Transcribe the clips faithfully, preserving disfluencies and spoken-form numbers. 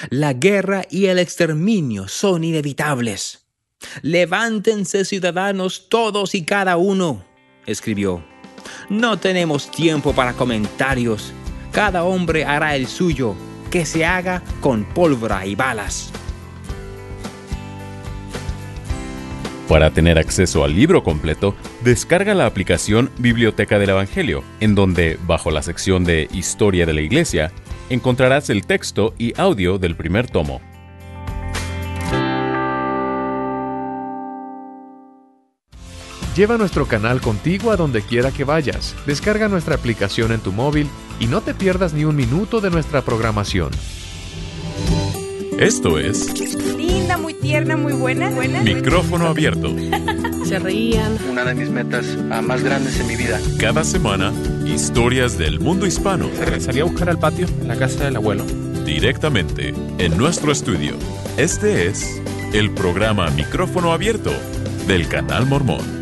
La guerra y el exterminio son inevitables. Levántense, ciudadanos, todos y cada uno, escribió. No tenemos tiempo para comentarios. Cada hombre hará el suyo, que se haga con pólvora y balas. Para tener acceso al libro completo, descarga la aplicación Biblioteca del Evangelio, en donde, bajo la sección de Historia de la Iglesia, encontrarás el texto y audio del primer tomo. Lleva nuestro canal contigo a donde quiera que vayas. Descarga nuestra aplicación en tu móvil y no te pierdas ni un minuto de nuestra programación. Esto es... Linda, muy tierna, muy buena. buena. Micrófono abierto. Se reían. Una de mis metas uh, más grandes en mi vida. Cada semana, historias del mundo hispano. Se regresaría a buscar al patio en la casa del abuelo. Directamente en nuestro estudio. Este es el programa Micrófono Abierto del Canal Mormón.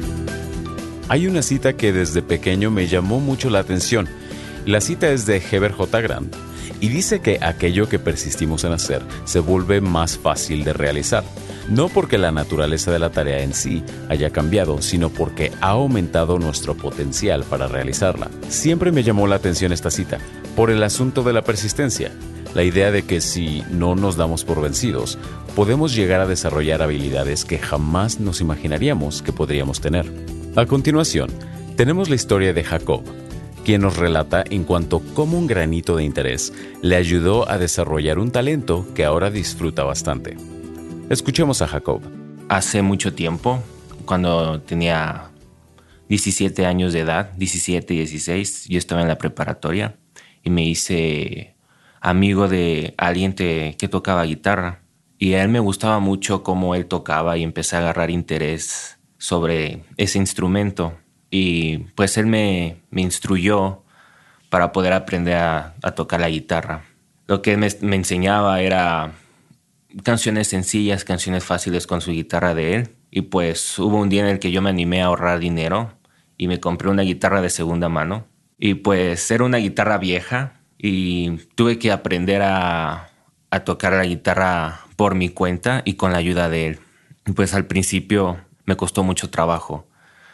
Hay una cita que desde pequeño me llamó mucho la atención. La cita es de Heber J. Grant y dice que aquello que persistimos en hacer se vuelve más fácil de realizar. No porque la naturaleza de la tarea en sí haya cambiado, sino porque ha aumentado nuestro potencial para realizarla. Siempre me llamó la atención esta cita, por el asunto de la persistencia. La idea de que si no nos damos por vencidos, podemos llegar a desarrollar habilidades que jamás nos imaginaríamos que podríamos tener. A continuación, tenemos la historia de Jacob, quien nos relata en cuanto cómo un granito de interés le ayudó a desarrollar un talento que ahora disfruta bastante. Escuchemos a Jacob. Hace mucho tiempo, cuando tenía diecisiete años de edad, diecisiete, dieciséis, yo estaba en la preparatoria y me hice amigo de alguien te, que tocaba guitarra. Y a él me gustaba mucho cómo él tocaba y empecé a agarrar interés sobre ese instrumento. Y pues él me, me instruyó para poder aprender a, a tocar la guitarra. Lo que él me, me enseñaba era canciones sencillas, canciones fáciles con su guitarra de él. Y pues hubo un día en el que yo me animé a ahorrar dinero y me compré una guitarra de segunda mano. Y pues era una guitarra vieja y tuve que aprender a, a tocar la guitarra por mi cuenta y con la ayuda de él. Y pues al principio me costó mucho trabajo.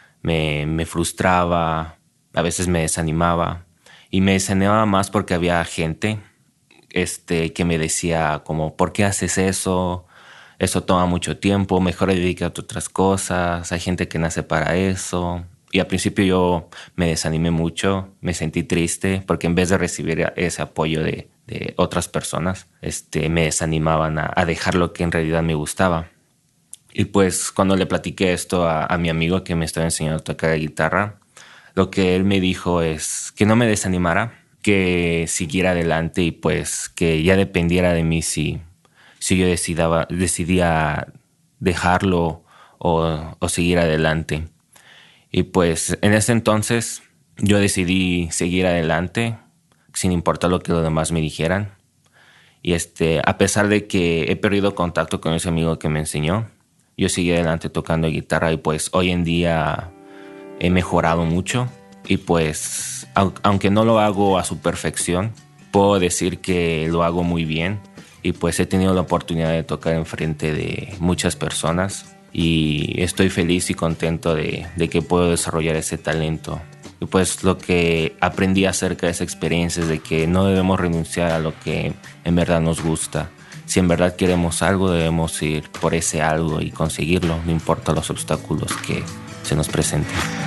Me, me frustraba, a veces me desanimaba. Y me desanimaba más porque había gente este, que me decía como, ¿por qué haces eso? Eso toma mucho tiempo, mejor dedícate a otras cosas. Hay gente que nace para eso. Y al principio yo me desanimé mucho, me sentí triste porque en vez de recibir ese apoyo de, de otras personas, este, me desanimaban a, a dejar lo que en realidad me gustaba. Y pues cuando le platiqué esto a, a mi amigo que me estaba enseñando a tocar la guitarra, lo que él me dijo es que no me desanimara, que siguiera adelante y pues que ya dependiera de mí si, si yo decidaba, decidía dejarlo o, o seguir adelante. Y pues en ese entonces yo decidí seguir adelante sin importar lo que los demás me dijeran. Y este, a pesar de que he perdido contacto con ese amigo que me enseñó, yo seguí adelante tocando guitarra y pues hoy en día he mejorado mucho. Y pues aunque no lo hago a su perfección, puedo decir que lo hago muy bien. Y pues he tenido la oportunidad de tocar enfrente de muchas personas. Y estoy feliz y contento de, de que puedo desarrollar ese talento. Y pues lo que aprendí acerca de esa experiencia es de que no debemos renunciar a lo que en verdad nos gusta. Si en verdad queremos algo, debemos ir por ese algo y conseguirlo, no importa los obstáculos que se nos presenten.